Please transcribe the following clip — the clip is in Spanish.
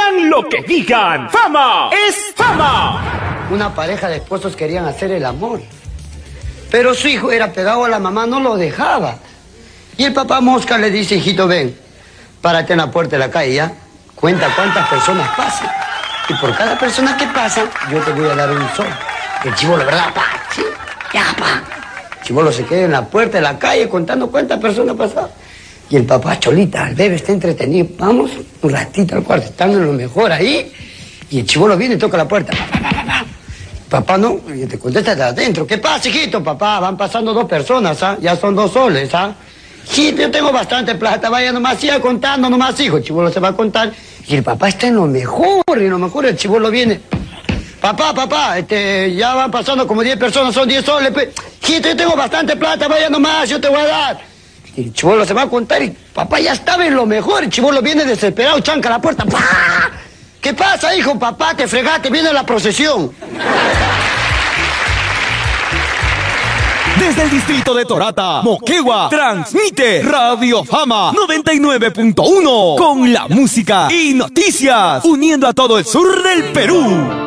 Digan lo que digan, fama es fama. Una pareja de esposos querían hacer el amor, pero su hijo era pegado a la mamá, no lo dejaba. Y el papá Mosca le dice: hijito, ven, párate en la puerta de la calle, ¿ya? Cuenta cuántas personas pasan. Y por cada persona que pasa, yo te voy a dar un sol. El chibolo, ¿verdad, pa? Sí, ya, pa. El chibolo se queda en la puerta de la calle contando cuántas personas pasan. Y el papá, Cholita, el bebé está entretenido. Vamos un ratito al cuarto, están en lo mejor ahí. Y el chibolo viene y toca la puerta. Pa, pa, pa, pa. Papá, no, y te contesta de adentro. ¿Qué pasa, hijito? Papá, van pasando 2 personas, ¿ah? Ya son 2 soles, ¿ah? Sí, yo tengo bastante plata, vaya nomás, siga contando nomás, hijo. El chibolo se va a contar. Y el papá está en lo mejor, el chibolo viene. Papá, ya van pasando como 10 personas, son 10 soles. Hijito, yo tengo bastante plata, vaya nomás, yo te voy a dar. Y el chibolo se va a contar y papá ya estaba en lo mejor. El chibolo viene desesperado, chanca la puerta. ¡Pah! ¿Qué pasa, hijo? Papá, te fregaste, viene la procesión. Desde el distrito de Torata, Moquegua, transmite Radio Fama 99.1 con la música y noticias, uniendo a todo el sur del Perú.